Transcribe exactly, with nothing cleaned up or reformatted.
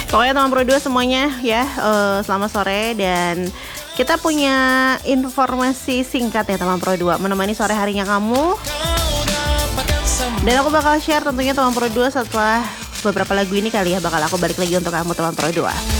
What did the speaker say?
Pokoknya teman Pro dua semuanya ya, uh, selamat sore. Dan kita punya informasi singkat ya teman Pro dua, menemani sore harinya kamu. Dan aku bakal share tentunya teman Pro dua setelah beberapa lagu ini kali ya, bakal aku balik lagi untuk kamu teman Pro dua.